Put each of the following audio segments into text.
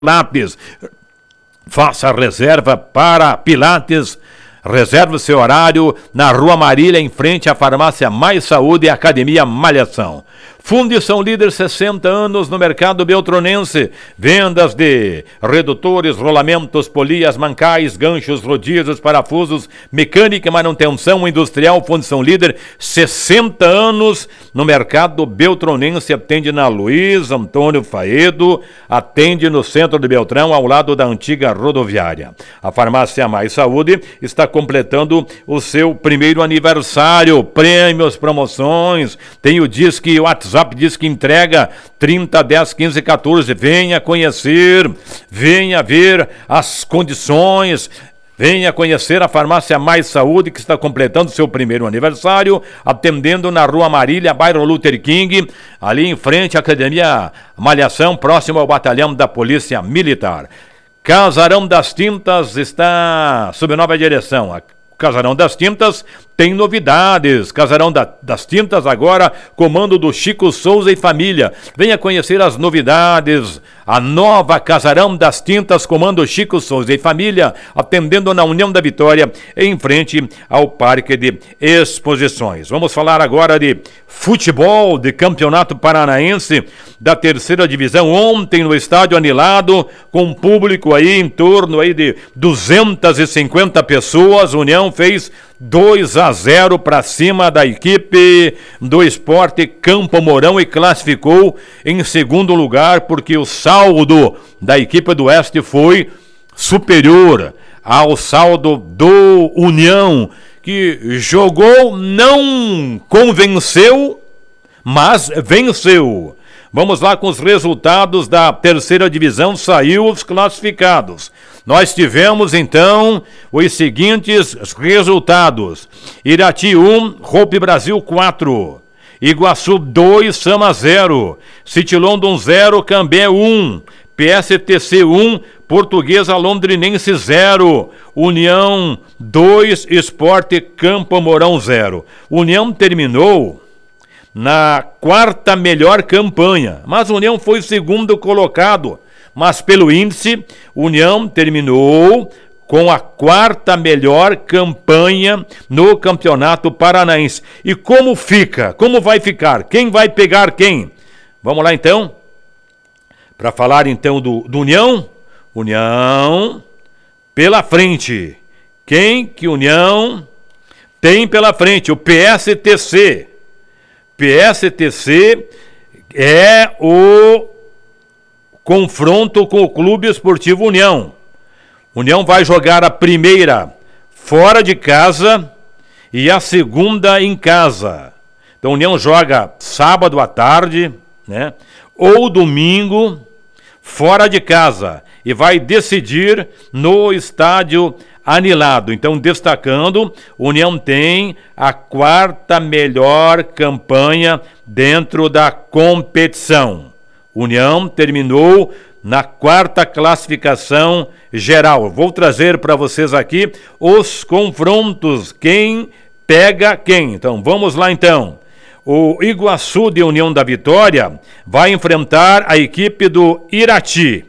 Pilates. Faça a reserva para Pilates. Reserve o seu horário na Rua Marília, em frente à Farmácia Mais Saúde e Academia Malhação. Fundição Líder, 60 anos no mercado beltronense. Vendas de redutores, rolamentos, polias, mancais, ganchos, rodízios, parafusos, mecânica e manutenção industrial. Fundição Líder, 60 anos no mercado beltronense. Atende na Luiz Antônio Faedo, atende no centro de Beltrão, ao lado da antiga rodoviária. A Farmácia Mais Saúde está completando o seu primeiro aniversário. Prêmios, promoções, tem o Disque WhatsApp, Disque Entrega 30 10 15 14. Venha conhecer, venha ver as condições. Venha conhecer a Farmácia Mais Saúde, que está completando seu primeiro aniversário, atendendo na Rua Marília, bairro Luther King, ali em frente à Academia Malhação, próximo ao batalhão da Polícia Militar. Casarão das Tintas está sob nova direção. O Casarão das Tintas tem novidades. Casarão das Tintas agora, comando do Chico Souza e família. Venha conhecer as novidades. A nova Casarão das Tintas, comando Chico Souza e família, atendendo na União da Vitória, em frente ao Parque de Exposições. Vamos falar agora de futebol, de Campeonato Paranaense da terceira divisão. Ontem no estádio Anilado, com público aí em torno aí de 250 pessoas, União fez 2-0 para cima da equipe do Sport Campo Mourão e classificou em segundo lugar, porque o saldo da equipe do Oeste foi superior ao saldo do União, que jogou, não convenceu, mas venceu. Vamos lá com os resultados da terceira divisão, saiu os classificados. Nós tivemos então os seguintes resultados: Irati 1, Hope Brasil 4, Iguaçu 2, Sama 0, City London 0, Cambé 1, PSTC 1, Portuguesa Londrinense 0, União 2, Sport Campo Mourão 0. União terminou na quarta melhor campanha, mas a União foi segundo colocado. Mas pelo índice, União terminou com a quarta melhor campanha no Campeonato Paranaense. E como fica? Como vai ficar? Quem vai pegar quem? Vamos lá então, para falar então do União. União pela frente. Quem que União tem pela frente? O PSTC. PSTC é o confronto com o Clube Esportivo União. União vai jogar a primeira fora de casa e a segunda em casa. Então, União joga sábado à tarde, né, ou domingo fora de casa e vai decidir no estádio Anilado. Então, destacando, União tem a quarta melhor campanha dentro da competição. União terminou na quarta classificação geral. Vou trazer para vocês aqui os confrontos, quem pega quem. Então, vamos lá então. O Iguaçu de União da Vitória vai enfrentar a equipe do Irati.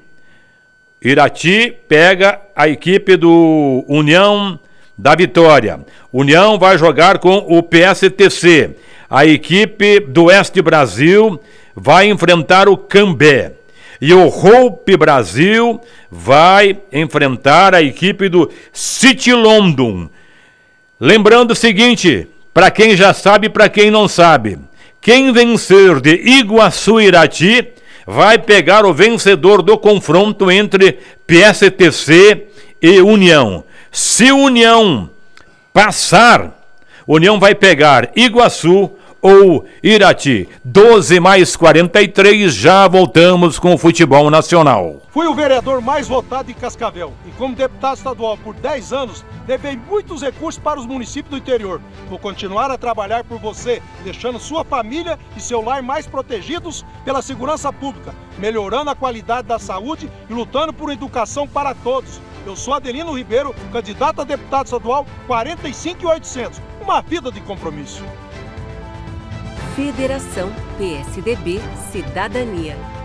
Irati pega a equipe do União da Vitória. União vai jogar com o PSTC. A equipe do Oeste Brasil vai enfrentar o Cambé. E o Hope Brasil vai enfrentar a equipe do City London. Lembrando o seguinte, para quem já sabe e para quem não sabe, quem vencer de Iguaçu e Irati vai pegar o vencedor do confronto entre PSTC e União. Se União passar, União vai pegar Iguaçu ou Irati. 12 mais 43, já voltamos com o futebol nacional. Fui o vereador mais votado em Cascavel e como deputado estadual por 10 anos, levei muitos recursos para os municípios do interior. Vou continuar a trabalhar por você, deixando sua família e seu lar mais protegidos pela segurança pública, melhorando a qualidade da saúde e lutando por educação para todos. Eu sou Adelino Ribeiro, candidato a deputado estadual 45.800. Uma vida de compromisso. Federação PSDB Cidadania.